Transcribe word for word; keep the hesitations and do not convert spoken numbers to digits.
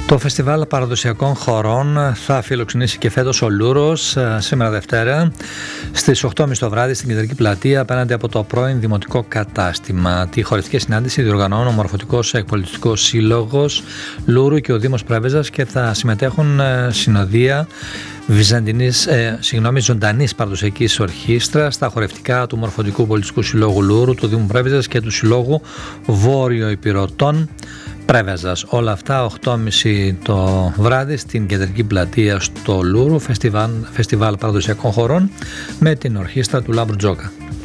Το Φεστιβάλ Παραδοσιακών Χορών θα φιλοξενήσει και φέτος ο Λούρος σήμερα Δευτέρα στις οκτώ και μισή το βράδυ στην Κεντρική Πλατεία απέναντι από το πρώην Δημοτικό Κατάστημα. Τη χορευτική συνάντηση διοργανώνουν ο Μορφωτικός Εκπολιτευτικός Σύλλογος Λούρου και ο Δήμος Πρέβεζας και θα συμμετέχουν συνοδεία Βυζαντινής, ε, συγγνώμη, ζωντανής παραδοσιακής ορχήστρα στα χορευτικά του Μορφωτικού Πολιτιστικού Συλλόγου Λούρου, του Δήμου Πρέβεζας και του Συλλόγου Βόρειο Ηπειρωτών Πρέβεζας. Όλα αυτά οκτώ και μισή το βράδυ στην Κεντρική Πλατεία στο Λούρου, φεστιβάλ, φεστιβάλ παραδοσιακών χορών με την ορχήστρα του Λάμπρου Τζόκα.